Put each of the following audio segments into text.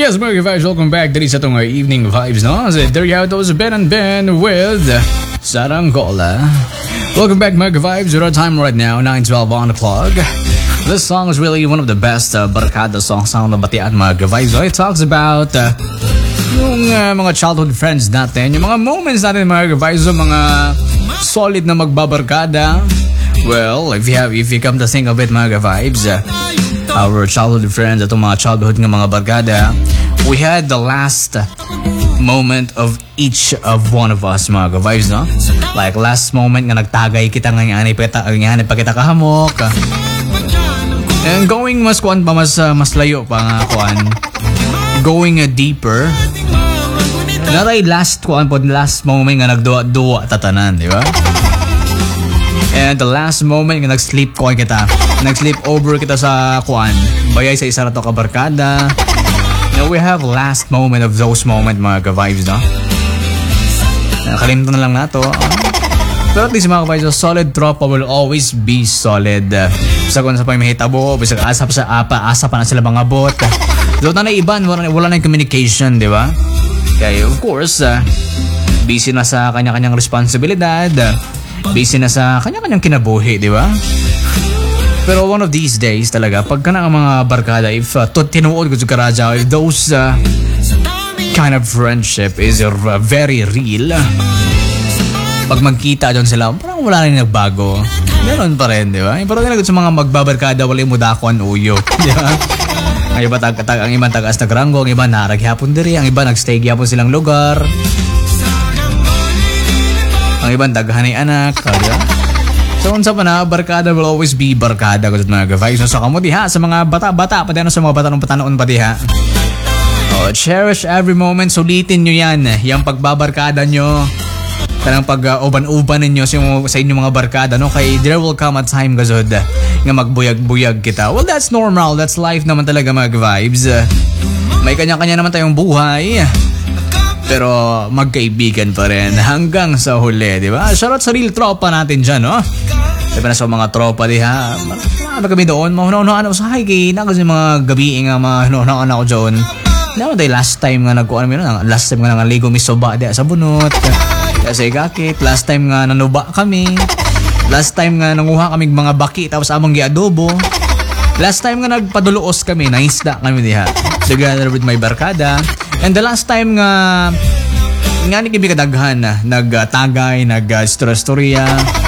Yes, mga vibes, welcome back dali sa itong evening vibes, no? There you have those Ben and Ben with Saranggola. Welcome back, mga vibes. Our time right now, 9:12 on the clock. This song is really one of the best barkada songs na nabatian, mga vibes. It talks about yung mga childhood friends natin, yung mga moments natin, mga vibes, mga solid na magbabarkada. Well, if you come to think of it, mga vibes, our childhood friends, atong mga childhood ng mga barkada, we had the last moment of each of one of us, mga vibes, no? Like last moment nga nagtagay kita nga nga pa kita kahamok. And going mas kuan pa mas layo pa nga kuan. Going deeper. Naray last kuan po, last moment nga nagduwa-duwa tatanan, di ba? And the last moment nga nag-sleep kuan kita. Nag-sleep over kita sa kuan. Bayay sa isa na to kabarkada. Now we have last moment of those moment, mga ka-vibes, no? Nakalimutan na lang nato. Pero at least, mga ka-vibes, solid tropa will always be solid. Bisa kung sa pamihitabo, bisa asa pa sa asa pa na sila mga bot. Doon na iban, wala na yung communication, di ba? Kaya of course, busy na sa kanya-kanyang responsibilidad. Busy na sa kanya-kanyang kinabuhi, di ba? Pero one of these days talaga, pagka na ang mga barkada, if tinuod ko sa karadya, if those kind of friendship is very real, pag magkita dyan sila, parang wala na nagbago. Meron pa rin, di ba? Pero talaga sa mga magbabarkada, wala yung mudakon uyo. Di ba? Ang iba ang iba tagas nagranggo, ang iba naraghapon diri, ang iba nagstay gyapon silang lugar. Ang ibang daghanay anak, diba? So, unsa pa na, barkada will always be barkada ko mga vibes. So, kamo diha sa mga bata-bata, pati ano sa mga bata ng patanoon pa diha. Oh, cherish every moment, sulitin nyo yan. Yung pagbabarkada nyo, kanang pag-uban-uban ninyo sa inyong mga barkada, no? Kay there will come a time, gazod, nga magbuyag-buyag kita. Well, that's normal. That's life naman talaga, mga vibes. May kanya-kanya naman tayong buhay. Pero magkaibigan pa rin hanggang sa huli, di ba? Shoutout sa real tropa natin dyan, no? Diba na sa mga tropa, diha? Marami kami doon, mahunahunahan ako sa hiking, na kasi mga gabi nga, mahunahunahan ako doon. Naman tayo last time nga last time nga naligo misoba diha sa bunot. Kasi kakit, last time nga nanuba kami. Last time nga nanguha kami mga baki, tapos amang giadobo. Last time nga nagpaduluos kami, naisda kami diha. Together with my barkada. And the last time nga ni kimi kadaghan nagtagay, nag-storya.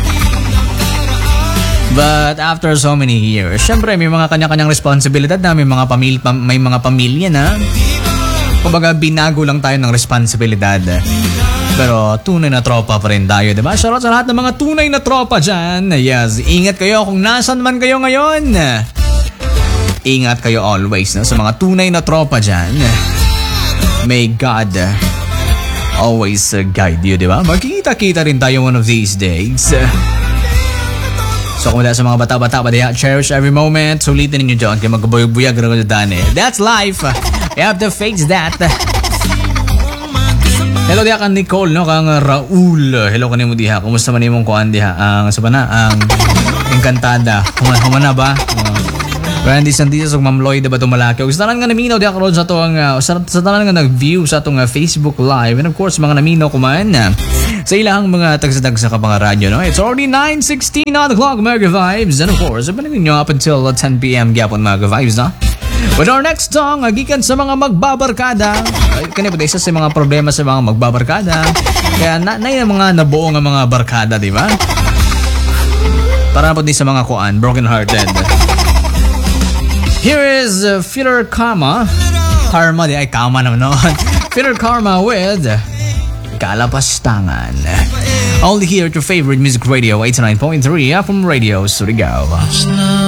But after so many years, syempre may mga kanya-kanyang responsibilidad na, may mga pamilya na. Kumbaga binago lang tayo ng responsibilidad. Pero tunay na tropa pa rin tayo, diba? Shoutout sa lahat ng mga tunay na tropa dyan. Yes, ingat kayo kung nasan man kayo ngayon. Ingat kayo always, no? Sa mga tunay na tropa dyan. May God always guide you, di ba? Magkikita-kita rin tayo one of these days. So kung wala sa mga bata-bata pa diya, cherish every moment. Sulitin ninyo dyan, kaya magkabuyag-buyag rin ko dyan. That's life. You have to face that. Hello diya kang Nicole, no? Kang Raul. Hello ka mo diya. Kumusta man imong kuhan diya? Ang Encantada. Humana ba? Randy Santizo ug Ma'am Lloyd ba tumalaki og sa tanan nga naminaw di ako sa to ang sa tanan nga nag-view sa atong Facebook live, and of course mga naminaw kuman sa ilahang mga tagsa-tagsa ka mga radyo, no? It's already 9:16 on the clock, mga vibes, and of course abangan niyo up until 10 p.m. gyapon mga vibes, no? With our next song, gikan sa mga magbabarkada. Kani pa isa sa mga problema sa mga magbabarkada. Kaya na mga nabuo nga mga barkada, di ba? Para po din sa mga kuan, broken hearted. Here is Filler Karma. Karma, di ay Kama naman noon. Filler Karma with Kalapastangan. Only here at your favorite music radio, 89.3 from Radio Surigao.